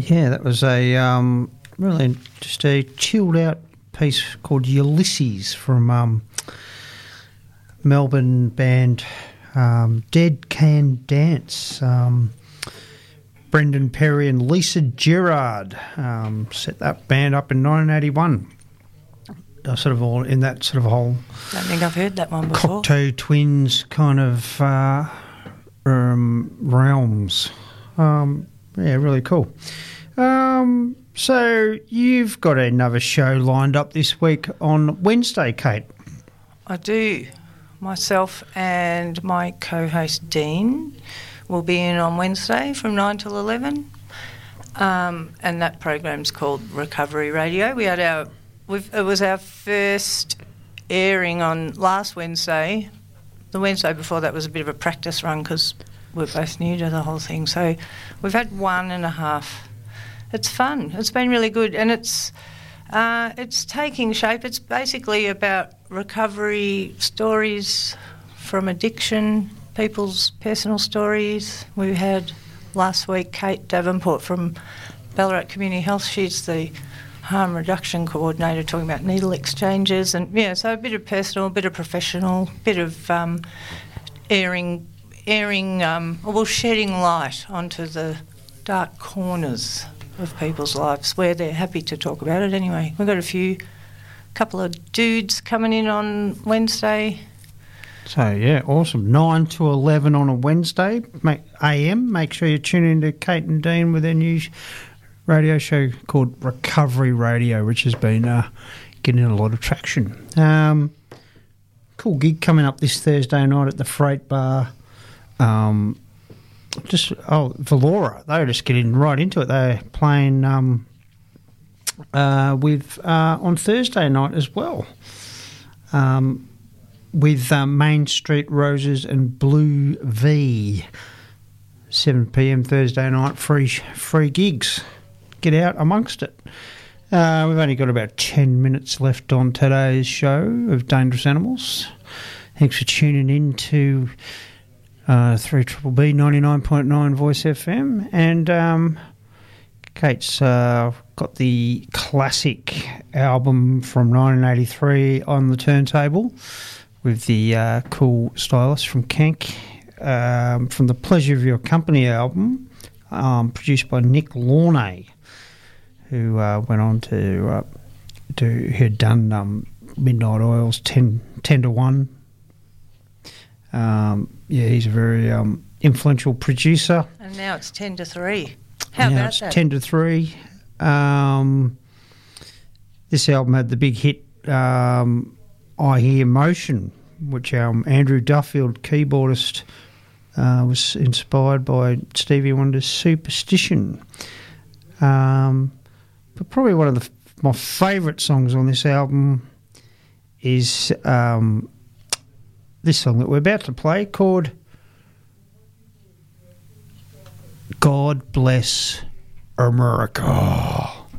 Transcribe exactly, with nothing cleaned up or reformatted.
Yeah, that was a um, really just a chilled out piece called Ulysses from um, Melbourne band um, Dead Can Dance. Um, Brendan Perry and Lisa Gerard um, set that band up in nineteen eighty-one. They're sort of all in that sort of whole. I don't think I've heard that one before. Cocteau Twins kind of uh, um, realms. Um, yeah, really cool. Um, so you've got another show lined up this week on Wednesday, Kate. I do. Myself and my co-host Dean will be in on Wednesday from nine till eleven, um, and that program's called Recovery Radio. We had our, we've, it was our first airing on last Wednesday. The Wednesday before that was a bit of a practice run because we're both new to the whole thing. So we've had one and a half. It's fun. It's been really good, and it's uh, it's taking shape. It's basically about recovery stories from addiction, people's personal stories. We had last week Kate Davenport from Ballarat Community Health. She's the harm reduction coordinator, talking about needle exchanges, and yeah, so a bit of personal, a bit of professional, a bit of um, airing, airing, um, well, shedding light onto the dark corners of people's lives where they're happy to talk about it anyway. We've got a few, couple of dudes coming in on Wednesday. So, yeah, awesome. nine to eleven on a Wednesday, A M. Make sure you tune in to Kate and Dean with their new radio show called Recovery Radio, which has been uh, getting a lot of traction. Um, cool gig coming up this Thursday night at the Freight Bar. Um, just, oh, Valora, they were just getting right into it. They're playing um, uh, with uh, on Thursday night as well. Um with uh, Main Street Roses and Blue V. seven p.m. Thursday night, free free gigs. Get out amongst it. Uh, we've only got about ten minutes left on today's show of Dangerous Animals. Thanks for tuning in to uh, three B B ninety-nine point nine Voice F M. And um, Kate's uh, got the classic album from nineteen eighty-three on the turntable, with the uh, cool stylist from Kank, um, from the Pleasure of Your Company album, um, produced by Nick Launay, who uh, went on to uh, do, who had done um, Midnight Oil's ten, ten to one. Um, yeah, he's a very um, influential producer. And now it's ten to three. How now about it's that? ten to three. Um, this album had the big hit, um, I Hear Motion, which um, Andrew Duffield, keyboardist, uh, was inspired by Stevie Wonder's Superstition. Um, but probably one of the, my favourite songs on this album is um, this song that we're about to play, called God Bless America.